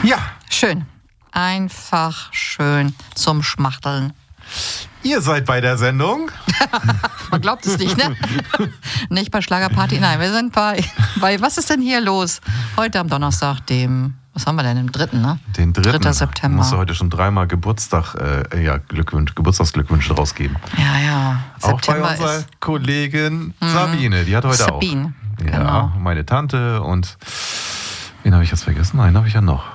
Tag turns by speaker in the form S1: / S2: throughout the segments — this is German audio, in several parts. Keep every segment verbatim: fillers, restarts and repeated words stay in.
S1: Ja.
S2: Schön. Einfach schön zum Schmachteln.
S1: Ihr seid bei der Sendung.
S2: Man glaubt es nicht, ne? Nicht bei Schlagerparty, nein, wir sind bei, bei, was ist denn hier los? Heute am Donnerstag, dem, was haben wir denn, dem dritten, ne?
S1: Den dritten.
S2: dritter September.
S1: Musst du heute schon dreimal Geburtstag, äh, ja, Glückwunsch, Geburtstagsglückwünsche rausgeben.
S2: Ja, ja.
S1: Auch
S2: September
S1: bei unserer
S2: ist,
S1: Kollegin Sabine, die hat heute
S2: Sabine,
S1: auch. Ja,
S2: genau.
S1: meine Tante und wen habe ich jetzt vergessen? Einen habe ich ja noch.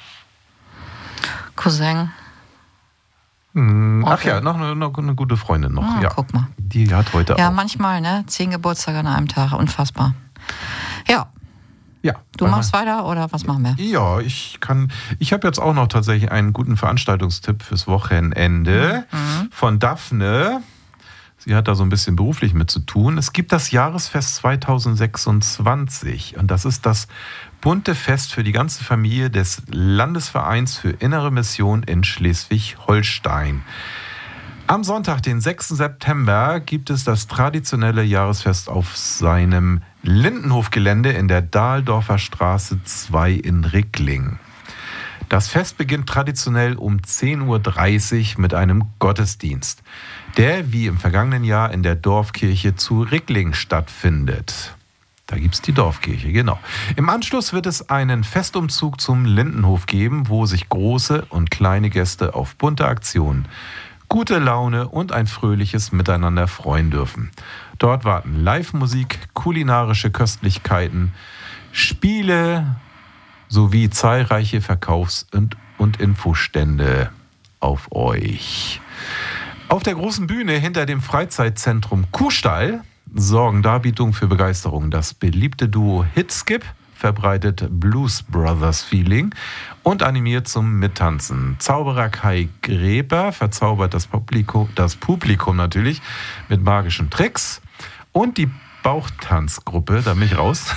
S2: Cousin.
S1: Hm, Ach
S2: Okay.
S1: ja, noch eine, noch eine gute Freundin noch.
S2: Ah,
S1: ja.
S2: guck mal.
S1: Die hat heute
S2: Ja,
S1: auch.
S2: manchmal, ne? Zehn Geburtstage an einem Tag, unfassbar. Ja,
S1: Ja,
S2: du
S1: weil
S2: machst weiter oder was machen wir?
S1: Ja, ich kann. Ich habe jetzt auch noch tatsächlich einen guten Veranstaltungstipp fürs Wochenende
S2: Mhm.
S1: von Daphne. Sie hat da so ein bisschen beruflich mit zu tun. Es gibt das Jahresfest zweitausendsechsundzwanzig und das ist das bunte Fest für die ganze Familie des Landesvereins für Innere Mission in Schleswig-Holstein. Am Sonntag, den sechsten September, gibt es das traditionelle Jahresfest auf seinem Lindenhofgelände in der Dahldorfer Straße zwei in Rickling. Das Fest beginnt traditionell um zehn Uhr dreißig mit einem Gottesdienst, der wie im vergangenen Jahr in der Dorfkirche zu Rickling stattfindet. Da gibt es die Dorfkirche, genau. Im Anschluss wird es einen Festumzug zum Lindenhof geben, wo sich große und kleine Gäste auf bunte Aktionen, gute Laune und ein fröhliches Miteinander freuen dürfen. Dort warten Live-Musik, kulinarische Köstlichkeiten, Spiele sowie zahlreiche Verkaufs- und, und Infostände auf euch. Auf der großen Bühne hinter dem Freizeitzentrum Kuhstall sorgen Darbietungen für Begeisterung. Das beliebte Duo Hitskip verbreitet Blues Brothers Feeling und animiert zum Mittanzen. Zauberer Kai Gräber verzaubert das Publikum, das Publikum natürlich mit magischen Tricks. Und die Bauchtanzgruppe, da bin ich raus,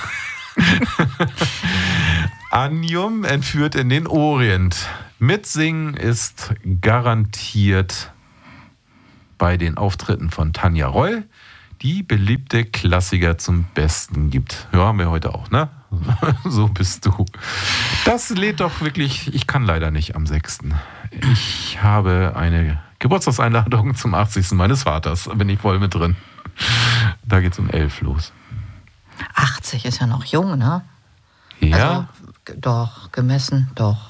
S1: Anium entführt in den Orient. Mitsingen ist garantiert bei den Auftritten von Tanja Roll, die beliebte Klassiker zum Besten gibt. Ja, haben wir heute auch, ne? So bist du. Das lädt doch wirklich, ich kann leider nicht am sechsten Ich habe eine Geburtstagseinladung zum achtzigsten meines Vaters. Da bin ich voll mit drin. Da geht's um elf los.
S2: achtzig ist ja noch jung, ne?
S1: Ja?
S2: Also, g- doch, gemessen, doch.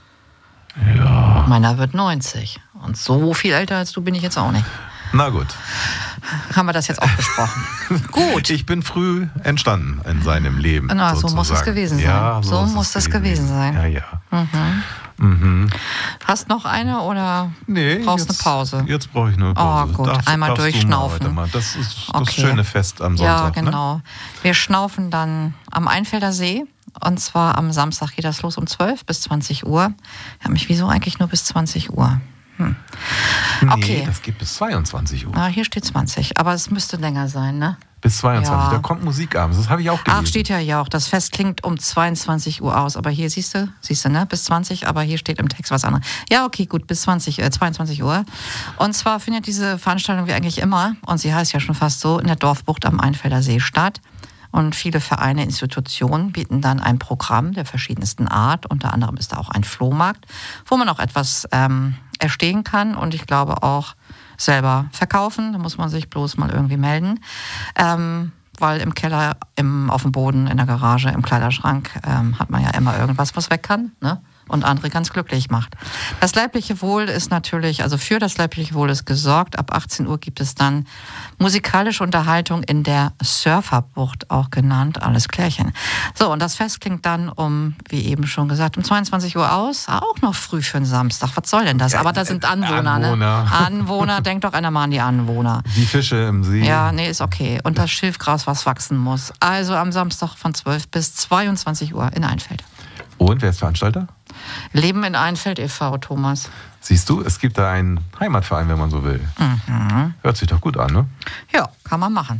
S1: Ja.
S2: Meiner wird neunzig. Und so viel älter als du bin ich jetzt auch nicht.
S1: Na gut.
S2: Haben wir das jetzt auch besprochen? Gut.
S1: Ich bin früh entstanden in seinem Leben.
S2: Na, so
S1: sozusagen.
S2: muss es gewesen sein.
S1: Ja,
S2: So
S1: ist
S2: muss
S1: es
S2: das gewesen sein.
S1: Ja, ja.
S2: Mhm.
S1: Mhm.
S2: Hast noch eine oder
S1: Nee,
S2: brauchst
S1: jetzt,
S2: eine Pause?
S1: Jetzt brauche ich eine Pause.
S2: Oh, gut. Einmal
S1: darfst du
S2: durchschnaufen.
S1: mal heute mal. Das ist das
S2: Okay.
S1: schöne Fest am
S2: Ja,
S1: Sonntag.
S2: genau.
S1: Ne?
S2: Wir schnaufen dann am Einfelder See. Und zwar am Samstag geht das los um zwölf bis zwanzig Uhr. Ich habe mich wieso eigentlich nur bis zwanzig Uhr? Hm.
S1: Nee,
S2: Okay.
S1: das geht bis zweiundzwanzig Uhr.
S2: Ah, hier steht zwanzig, aber es müsste länger sein, ne?
S1: Bis zweiundzwanzig.
S2: Ja.
S1: Da kommt Musik abends. Das habe ich auch gelesen.
S2: Ach, steht ja hier auch. Das Fest klingt um zweiundzwanzig Uhr aus. Aber hier siehst du, siehst du, ne? Bis zwanzig, aber hier steht im Text was anderes. Ja, okay, gut, bis zwanzig, äh, zweiundzwanzig Uhr. Und zwar findet diese Veranstaltung wie eigentlich immer, und sie heißt ja schon fast so, in der Dorfbucht am Einfelder See statt. Und viele Vereine, Institutionen bieten dann ein Programm der verschiedensten Art. Unter anderem ist da auch ein Flohmarkt, wo man auch etwas ähm, erstehen kann und ich glaube auch selber verkaufen. Da muss man sich bloß mal irgendwie melden. Ähm, weil im Keller, im, auf dem Boden, in der Garage, im Kleiderschrank ähm, hat man ja immer irgendwas, was weg kann, ne? Und andere ganz glücklich macht. Das leibliche Wohl ist natürlich, also für das leibliche Wohl ist gesorgt. Ab achtzehn Uhr gibt es dann musikalische Unterhaltung in der Surferbucht, auch genannt. Alles klärchen. So, und das Fest klingt dann um, wie eben schon gesagt, um zweiundzwanzig Uhr aus. Auch noch früh für einen Samstag. Was soll denn das? Aber da sind Anwohner,
S1: Anwohner.
S2: ne? Anwohner, denkt doch einer mal an die Anwohner.
S1: Die Fische im See.
S2: Ja, nee, ist okay. Und das Schilfgras, was wachsen muss. Also am Samstag von zwölf bis zweiundzwanzig Uhr in Einfeld.
S1: Und wer ist Veranstalter?
S2: Leben in Einfeld e V, Thomas.
S1: Siehst du, es gibt da einen Heimatverein, wenn man so will.
S2: Mhm.
S1: Hört sich doch gut an, ne?
S2: Ja, kann man machen.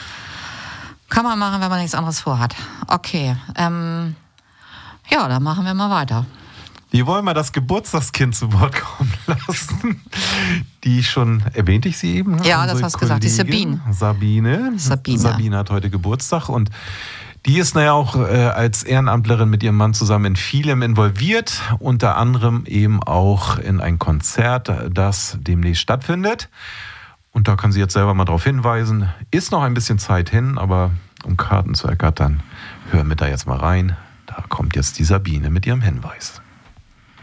S2: Kann man machen, wenn man nichts anderes vorhat. Okay, ähm, ja, dann machen wir mal weiter.
S1: Die wollen mal das Geburtstagskind zu Wort kommen lassen. Die schon, erwähnte ich sie eben?
S2: Ja, das
S1: Unsere
S2: hast du gesagt, die
S1: Kollegin
S2: Sabine.
S1: Sabine.
S2: Sabine.
S1: Sabine hat heute Geburtstag und Die ist naja auch äh, als Ehrenamtlerin mit ihrem Mann zusammen in vielem involviert, unter anderem eben auch in ein Konzert, das demnächst stattfindet. Und da kann sie jetzt selber mal darauf hinweisen. Ist noch ein bisschen Zeit hin, aber um Karten zu ergattern, hören wir da jetzt mal rein. Da kommt jetzt die Sabine mit ihrem Hinweis.